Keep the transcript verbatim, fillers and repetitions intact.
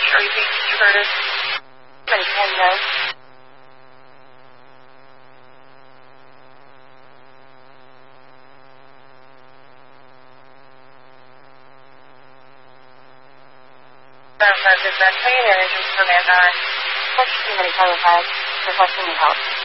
much are you being Curtis? Somebody can know. Is that paying energy for that nine? What's too many teletypes? Requesting help.